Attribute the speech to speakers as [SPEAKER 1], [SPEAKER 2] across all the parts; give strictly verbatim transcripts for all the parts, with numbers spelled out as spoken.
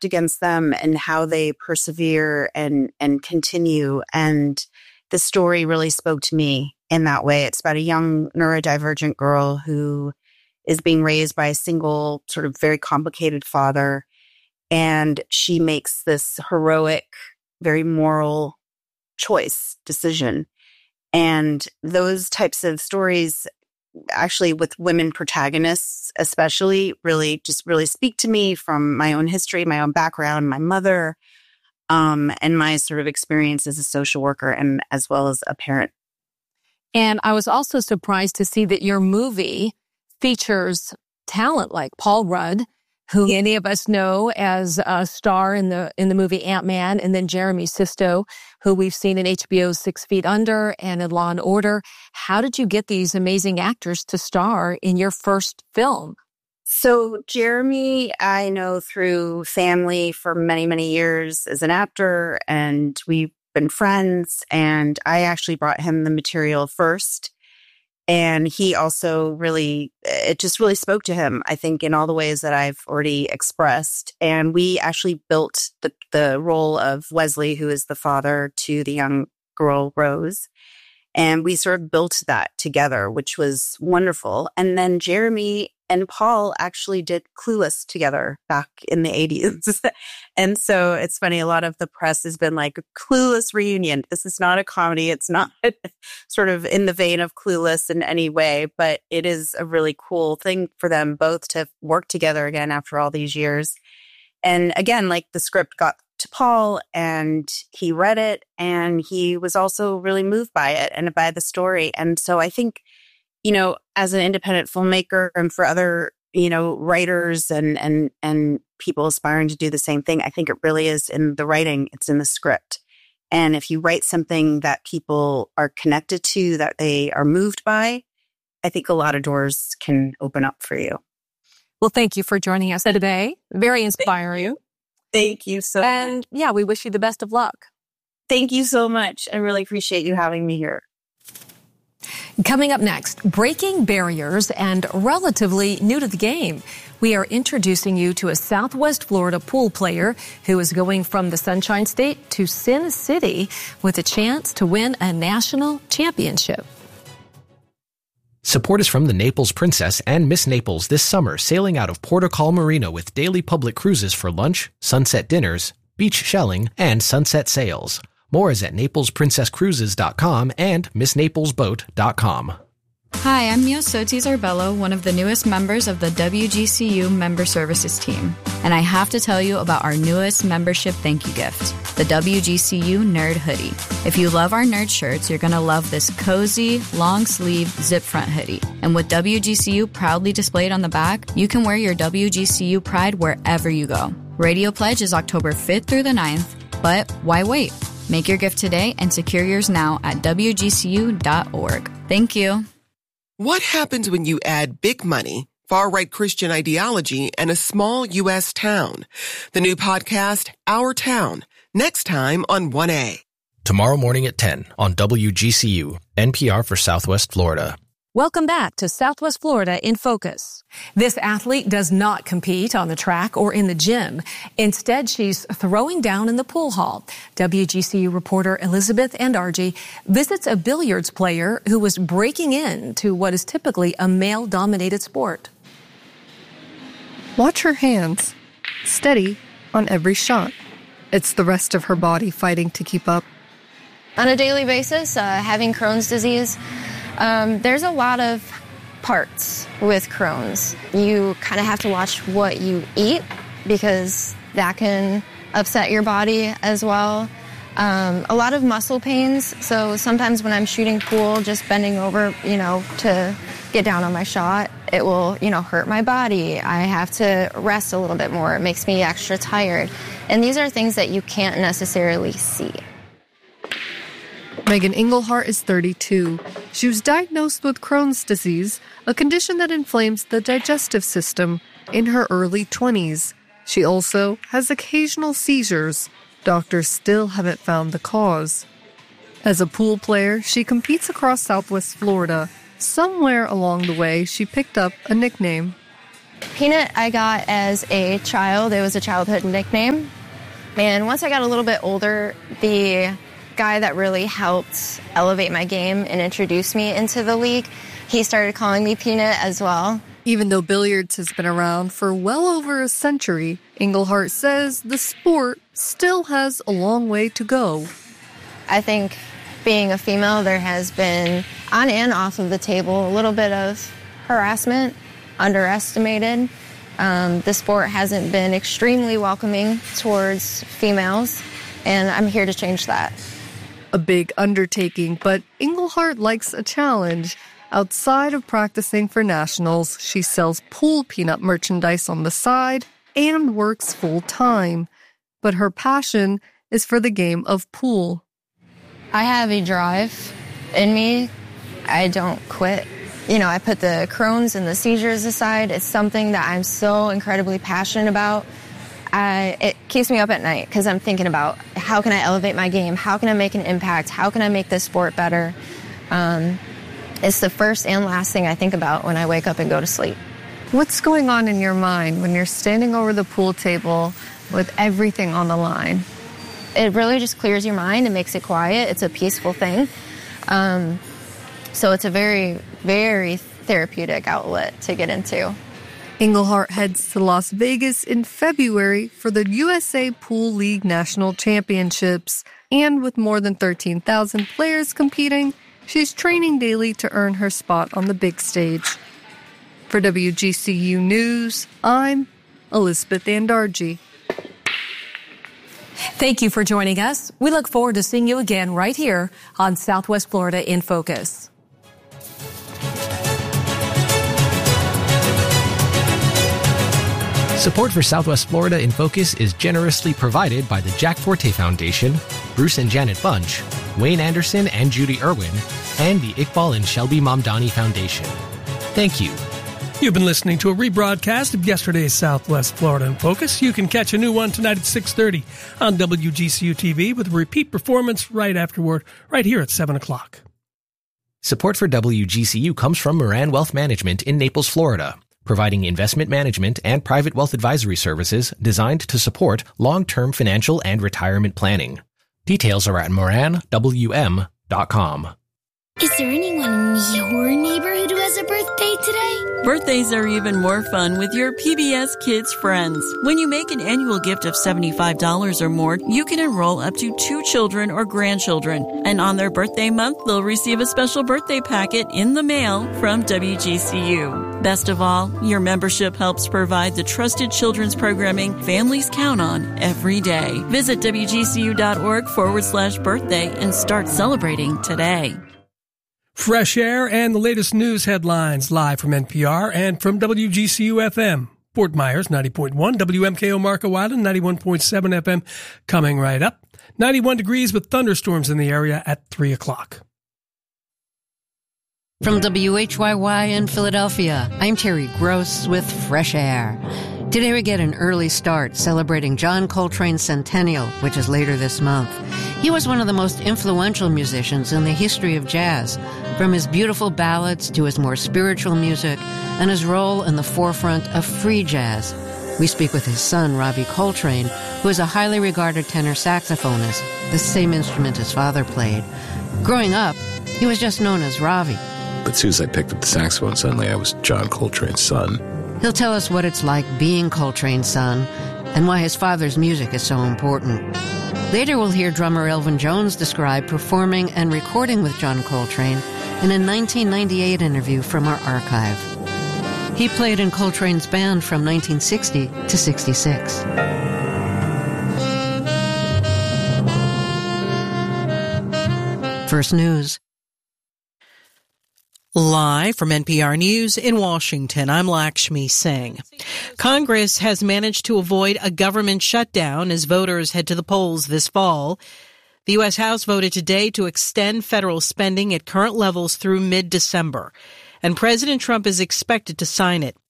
[SPEAKER 1] stacked against them and how they persevere and, and continue. And the story really spoke to me in that way. It's about a young neurodivergent girl who is being raised by a single sort of very complicated father. And she makes this heroic, very moral choice, decision. And those types of stories, actually with women protagonists especially, really just really speak to me from my own history, my own background, my mother, um, and my sort of experience as a social worker and as well as a parent.
[SPEAKER 2] And I was also surprised to see that your movie features talent like Paul Rudd, who any of us know as a star in the in the movie Ant-Man, and then Jeremy Sisto, who we've seen in H B O's Six Feet Under and in Law and Order. How did you get these amazing actors to star in your first film?
[SPEAKER 1] So Jeremy, I know through family for many, many years as an actor, and we've been friends, and I actually brought him the material first. And he also really, it just really spoke to him, I think, in all the ways that I've already expressed. And we actually built the, the role of Wesley, who is the father to the young girl, Rose. And we sort of built that together, which was wonderful. And then Jeremy and Paul actually did Clueless together back in the eighties. And so it's funny, a lot of the press has been like, Clueless reunion. This is not a comedy. It's not sort of in the vein of Clueless in any way, but it is a really cool thing for them both to work together again after all these years. And again, like the script got to Paul and he read it and he was also really moved by it and by the story. And so I think, you know, as an independent filmmaker and for other, you know, writers and and and people aspiring to do the same thing, I think it really is in the writing, it's in the script. And if you write something that people are connected to, that they are moved by, I think a lot of doors can open up for you.
[SPEAKER 2] Well, thank you for joining us today. Very inspiring.
[SPEAKER 1] Thank you so
[SPEAKER 2] and,
[SPEAKER 1] much.
[SPEAKER 2] And yeah, we wish you the best of luck.
[SPEAKER 1] Thank you so much. I really appreciate you having me here.
[SPEAKER 2] Coming up next, breaking barriers and relatively new to the game. We are introducing you to a Southwest Florida pool player who is going from the Sunshine State to Sin City with a chance to win a national championship.
[SPEAKER 3] Support is from the Naples Princess and Miss Naples this summer, sailing out of Porto Call Marina with daily public cruises for lunch, sunset dinners, beach shelling, and sunset sails. More is at naples princess cruises dot com and miss naples boat dot com.
[SPEAKER 4] Hi, I'm Mia Sotis Arbello, one of the newest members of the W G C U Member Services team. And I have to tell you about our newest membership thank you gift, the W G C U Nerd Hoodie. If you love our nerd shirts, you're going to love this cozy, long-sleeve, zip-front hoodie. And with W G C U proudly displayed on the back, you can wear your W G C U pride wherever you go. Radio Pledge is October fifth through the ninth, but why wait? Make your gift today and secure yours now at W G C U dot org. Thank you.
[SPEAKER 5] What happens when you add big money, far-right Christian ideology, and a small U S town? The new podcast, Our Town, next time on one A.
[SPEAKER 3] Tomorrow morning at ten on W G C U, N P R for Southwest Florida.
[SPEAKER 2] Welcome back to Southwest Florida in Focus. This athlete does not compete on the track or in the gym. Instead, she's throwing down in the pool hall. W G C U reporter Elizabeth Andarji visits a billiards player who was breaking into what is typically a male-dominated sport.
[SPEAKER 6] Watch her hands. Steady on every shot. It's the rest of her body fighting to keep up.
[SPEAKER 7] On a daily basis, uh, having Crohn's disease, Um, there's a lot of parts with Crohn's. You kind of have to watch what you eat because that can upset your body as well. Um, a lot of muscle pains. So sometimes when I'm shooting pool, just bending over, you know, to get down on my shot, it will, you know, hurt my body. I have to rest a little bit more. It makes me extra tired. And these are things that you can't necessarily see.
[SPEAKER 6] Megan Engelhart is thirty-two. She was diagnosed with Crohn's disease, a condition that inflames the digestive system, in her early twenties. She also has occasional seizures. Doctors still haven't found the cause. As a pool player, she competes across Southwest Florida. Somewhere along the way, she picked up a nickname.
[SPEAKER 7] Peanut I got as a child. It was a childhood nickname. And once I got a little bit older, the guy that really helped elevate my game and introduce me into the league, he started calling me Peanut as well.
[SPEAKER 6] Even though billiards has been around for well over a century, Engelhart says the sport still has a long way to go.
[SPEAKER 7] I think being a female, there has been, on and off of the table, a little bit of harassment, underestimated. Um, the sport hasn't been extremely welcoming towards females, and I'm here to change that.
[SPEAKER 6] A big undertaking, but Engelhart likes a challenge. Outside of practicing for nationals, she sells pool peanut merchandise on the side and works full-time. But her passion is for the game of pool.
[SPEAKER 7] I have a drive in me. I don't quit. You know, I put the Crohn's and the seizures aside. It's something that I'm so incredibly passionate about. I, it keeps me up at night because I'm thinking about how can I elevate my game? How can I make an impact? How can I make this sport better? Um, it's the first and last thing I think about when I wake up and go to sleep.
[SPEAKER 6] What's going on in your mind when you're standing over the pool table with everything on the line?
[SPEAKER 7] It really just clears your mind and makes it quiet. It's a peaceful thing. Um, so it's a very, very therapeutic outlet to get into.
[SPEAKER 6] Engelhart heads to Las Vegas in February for the U S A Pool League National Championships. And with more than thirteen thousand players competing, she's training daily to earn her spot on the big stage. For W G C U News, I'm Elizabeth Andarji.
[SPEAKER 2] Thank you for joining us. We look forward to seeing you again right here on Southwest Florida in Focus.
[SPEAKER 3] Support for Southwest Florida in Focus is generously provided by the Jack Forte Foundation, Bruce and Janet Bunch, Wayne Anderson and Judy Irwin, and the Iqbal and Shelby Mamdani Foundation. Thank you.
[SPEAKER 8] You've been listening to a rebroadcast of yesterday's Southwest Florida in Focus. You can catch a new one tonight at six thirty on W G C U T V with a repeat performance right afterward, right here at seven o'clock.
[SPEAKER 3] Support for W G C U comes from Moran Wealth Management in Naples, Florida, providing investment management and private wealth advisory services designed to support long-term financial and retirement planning. Details are at moran w m dot com.
[SPEAKER 9] Is there anyone in your neighborhood who has a birthday today?
[SPEAKER 10] Birthdays are even more fun with your P B S Kids Friends. When you make an annual gift of seventy-five dollars or more, you can enroll up to two children or grandchildren. And on their birthday month, they'll receive a special birthday packet in the mail from W G C U. Best of all, your membership helps provide the trusted children's programming families count on every day. Visit W G C U dot org forward slash birthday and start celebrating today.
[SPEAKER 8] Fresh air and the latest news headlines live from N P R and from W G C U F M. Fort Myers, ninety point one, W M K O Marco Island, ninety-one point seven F M, coming right up. ninety-one degrees with thunderstorms in the area at three o'clock.
[SPEAKER 11] From W H Y Y in Philadelphia, I'm Terry Gross with Fresh Air. Today we get an early start celebrating John Coltrane's centennial, which is later this month. He was one of the most influential musicians in the history of jazz, from his beautiful ballads to his more spiritual music and his role in the forefront of free jazz. We speak with his son, Ravi Coltrane, who is a highly regarded tenor saxophonist, the same instrument his father played. Growing up, he was just known as Ravi.
[SPEAKER 12] But as soon as I picked up the saxophone, suddenly I was John Coltrane's son.
[SPEAKER 11] He'll tell us what it's like being Coltrane's son and why his father's music is so important. Later we'll hear drummer Elvin Jones describe performing and recording with John Coltrane in a nineteen ninety-eight interview from our archive. He played in Coltrane's band from nineteen sixty to sixty-six. First News.
[SPEAKER 13] Live from N P R News in Washington, I'm Lakshmi Singh. Congress has managed to avoid a government shutdown as voters head to the polls this fall. The U S House voted today to extend federal spending at current levels through mid-December, and President Trump is expected to sign it.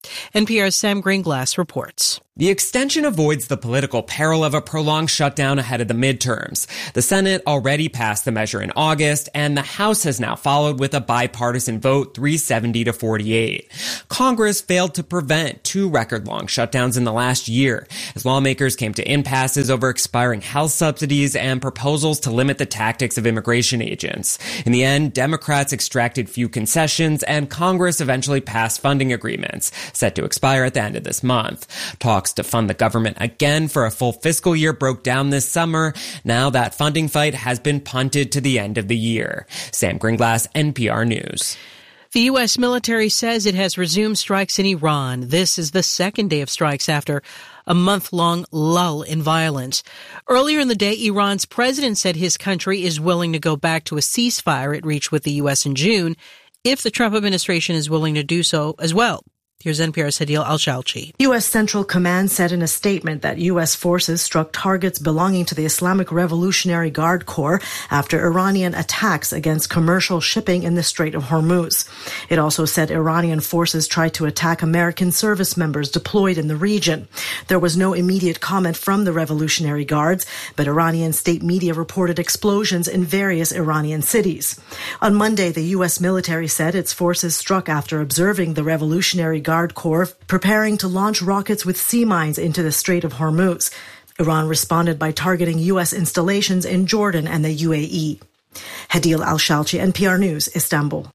[SPEAKER 13] N P R's Sam Greenglass reports.
[SPEAKER 14] The extension avoids the political peril of a prolonged shutdown ahead of the midterms. The Senate already passed the measure in August, and the House has now followed with a bipartisan vote, three seventy to forty-eight. Congress failed to prevent two record-long shutdowns in the last year, as lawmakers came to impasses over expiring health subsidies and proposals to limit the tactics of immigration agents. In the end, Democrats extracted few concessions, and Congress eventually passed funding agreements, set to expire at the end of this month. Talk to fund the government again for a full fiscal year broke down this summer. Now that funding fight has been punted to the end of the year. Sam Greenglass, N P R News.
[SPEAKER 13] The U S military says it has resumed strikes in Iran. This is the second day of strikes after a month-long lull in violence. Earlier in the day, Iran's president said his country is willing to go back to a ceasefire it reached with the U S in June if the Trump administration is willing to do so as well. Here's N P R's Hadil Al-Shalchi.
[SPEAKER 15] U S Central Command said in a statement that U S forces struck targets belonging to the Islamic Revolutionary Guard Corps after Iranian attacks against commercial shipping in the Strait of Hormuz. It also said Iranian forces tried to attack American service members deployed in the region. There was no immediate comment from the Revolutionary Guards, but Iranian state media reported explosions in various Iranian cities. On Monday, the U S military said its forces struck after observing the Revolutionary Guard Guard Corps preparing to launch rockets with sea mines into the Strait of Hormuz. Iran responded by targeting U S installations in Jordan and the U A E. Hadil Al-Shalchi, N P R News, Istanbul.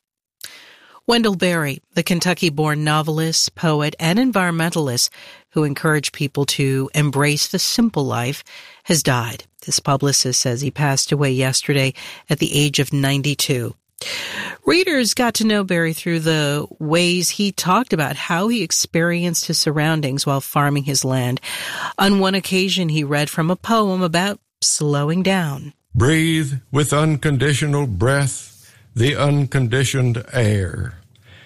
[SPEAKER 13] Wendell Berry, the Kentucky-born novelist, poet, and environmentalist who encouraged people to embrace the simple life, has died. His publicist says he passed away yesterday at the age of ninety-two. Readers got to know Berry through the ways he talked about how he experienced his surroundings while farming his land. On one occasion, he read from a poem about slowing down.
[SPEAKER 16] Breathe with unconditional breath the unconditioned air.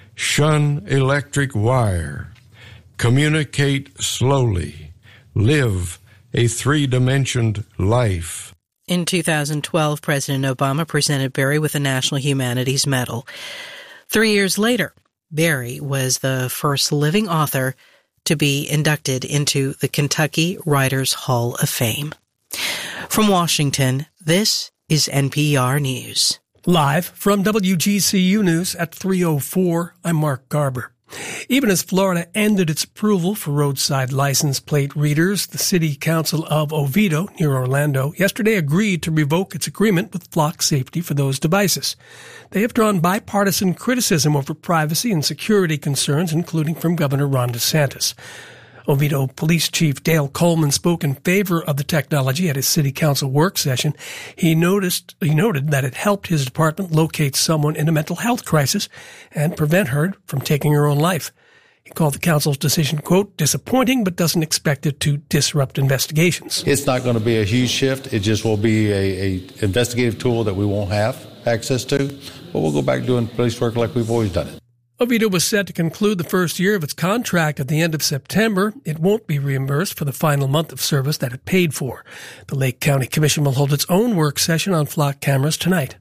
[SPEAKER 16] Shun electric wire. Communicate slowly. Live a three-dimensioned life.
[SPEAKER 13] In two thousand twelve, President Obama presented Berry with a National Humanities Medal. Three years later, Berry was the first living author to be inducted into the Kentucky Writers Hall of Fame. From Washington, this is N P R News.
[SPEAKER 8] Live from W G C U News at three oh four, I'm Mark Garber. Even as Florida ended its approval for roadside license plate readers, the City Council of Oviedo, near Orlando, yesterday agreed to revoke its agreement with Flock Safety for those devices. They have drawn bipartisan criticism over privacy and security concerns, including from Governor Ron DeSantis. Oviedo Police Chief Dale Coleman spoke in favor of the technology at his city council work session. He noticed, he noted that it helped his department locate someone in a mental health crisis and prevent her from taking her own life. He called the council's decision, quote, disappointing, but doesn't expect it to disrupt investigations.
[SPEAKER 17] It's not going to be a huge shift. It just will be a, a investigative tool that we won't have access to, but we'll go back doing police work like we've always done it.
[SPEAKER 8] Oviedo was set to conclude the first year of its contract at the end of September. It won't be reimbursed for the final month of service that it paid for. The Lake County Commission will hold its own work session on flock cameras tonight.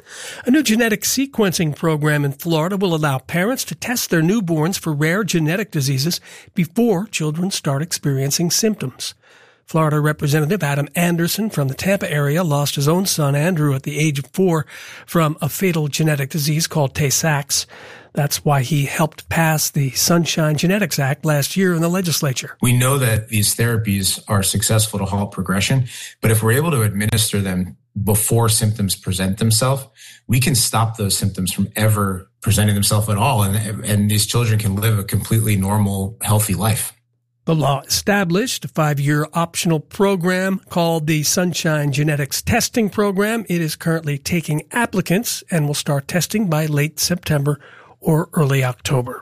[SPEAKER 8] A new genetic sequencing program in Florida will allow parents to test their newborns for rare genetic diseases before children start experiencing symptoms. Florida Representative Adam Anderson from the Tampa area lost his own son, Andrew, at the age of four from a fatal genetic disease called Tay-Sachs. That's why he helped pass the Sunshine Genetics Act last year in the legislature.
[SPEAKER 18] We know that these therapies are successful to halt progression, but if we're able to administer them before symptoms present themselves, we can stop those symptoms from ever presenting themselves at all, and, and these children can live a completely normal, healthy life.
[SPEAKER 8] The law established a five-year optional program called the Sunshine Genetics Testing Program. It is currently taking applicants and will start testing by late September or early October.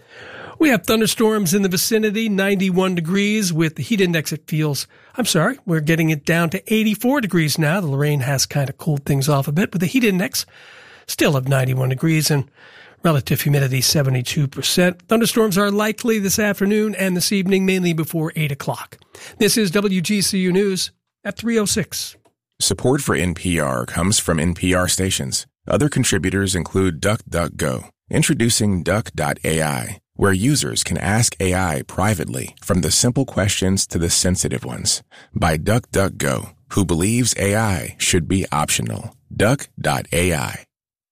[SPEAKER 8] We have thunderstorms in the vicinity, ninety-one degrees with the heat index. It feels, I'm sorry, we're getting it down to eighty-four degrees now. The rain has kind of cooled things off a bit, but the heat index still of ninety-one degrees and relative humidity seventy-two percent. Thunderstorms are likely this afternoon and this evening, mainly before eight o'clock. This is W G C U News at three oh six.
[SPEAKER 19] Support for N P R comes from N P R stations. Other contributors include DuckDuckGo. Introducing Duck dot A I, where users can ask A I privately from the simple questions to the sensitive ones, by DuckDuckGo, who believes A I should be optional. duck dot A I.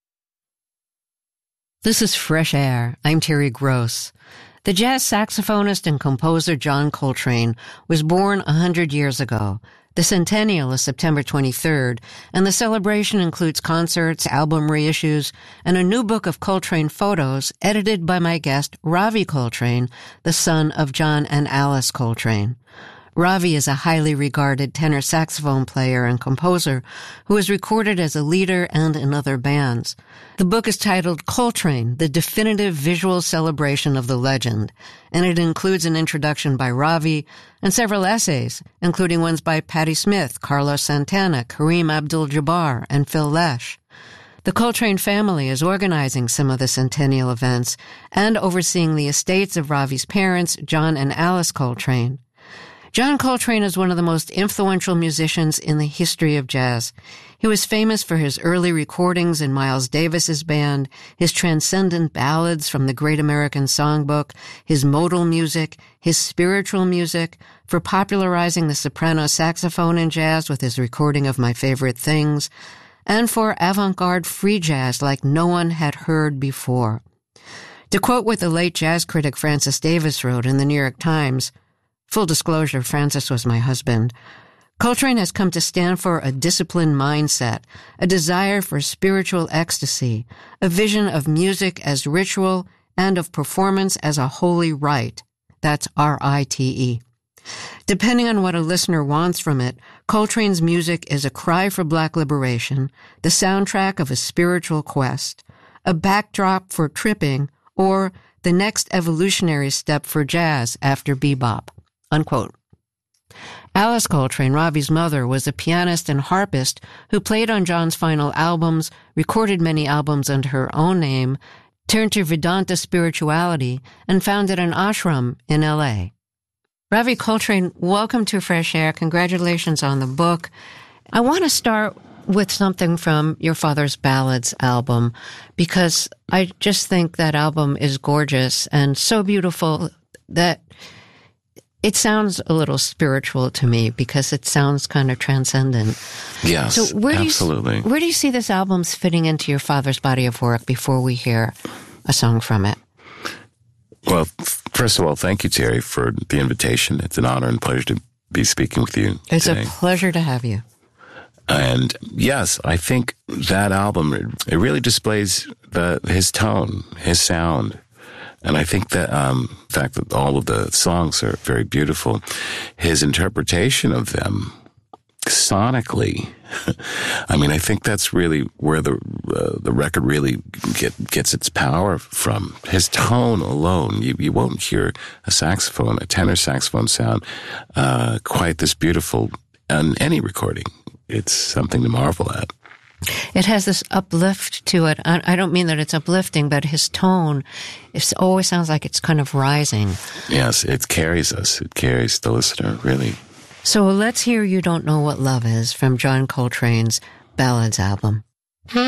[SPEAKER 11] This is Fresh Air. I'm Terry Gross. The jazz saxophonist and composer John Coltrane was born a hundred years ago. The centennial is September twenty-third, and the celebration includes concerts, album reissues, and a new book of Coltrane photos edited by my guest, Ravi Coltrane, the son of John and Alice Coltrane. Ravi is a highly regarded tenor saxophone player and composer who is recorded as a leader and in other bands. The book is titled Coltrane, the Definitive Visual Celebration of the Legend, and it includes an introduction by Ravi and several essays, including ones by Patti Smith, Carlos Santana, Kareem Abdul-Jabbar, and Phil Lesh. The Coltrane family is organizing some of the centennial events and overseeing the estates of Ravi's parents, John and Alice Coltrane. John Coltrane is one of the most influential musicians in the history of jazz. He was famous for his early recordings in Miles Davis's band, his transcendent ballads from the Great American Songbook, his modal music, his spiritual music, for popularizing the soprano saxophone in jazz with his recording of My Favorite Things, and for avant-garde free jazz like no one had heard before. To quote what the late jazz critic Francis Davis wrote in the New York Times, full disclosure, Francis was my husband, Coltrane has come to stand for a disciplined mindset, a desire for spiritual ecstasy, a vision of music as ritual and of performance as a holy rite. That's R I T E. Depending on what a listener wants from it, Coltrane's music is a cry for Black liberation, the soundtrack of a spiritual quest, a backdrop for tripping, or the next evolutionary step for jazz after bebop. Unquote. Alice Coltrane, Ravi's mother, was a pianist and harpist who played on John's final albums, recorded many albums under her own name, turned to Vedanta spirituality, and founded an ashram in L A. Ravi Coltrane, welcome to Fresh Air. Congratulations on the book. I want to start with something from your father's Ballads album, because I just think that album is gorgeous and so beautiful that it sounds a little spiritual to me because it sounds kind of transcendent.
[SPEAKER 20] Yes,
[SPEAKER 11] so where
[SPEAKER 20] absolutely.
[SPEAKER 11] Do you, where do you see this album fitting into your father's body of work before we hear a song from it?
[SPEAKER 20] Well, first of all, thank you, Terry, for the invitation. It's an honor and pleasure to be speaking with you
[SPEAKER 11] It's
[SPEAKER 20] today.
[SPEAKER 11] a pleasure to have you.
[SPEAKER 20] And yes, I think that album, it really displays the, his tone, his sound. And I think that, um, the fact that all of the songs are very beautiful, his interpretation of them sonically, I mean, I think that's really where the uh, the record really get, gets its power from. His tone alone, you, you won't hear a saxophone, a tenor saxophone sound uh, quite this beautiful on any recording. It's something to marvel at.
[SPEAKER 11] It has this uplift to it. I, I don't mean that it's uplifting, but his tone, it always sounds like it's kind of rising.
[SPEAKER 20] Yes, it carries us. It carries the listener, really.
[SPEAKER 11] So let's hear You Don't Know What Love Is from John Coltrane's Ballads album.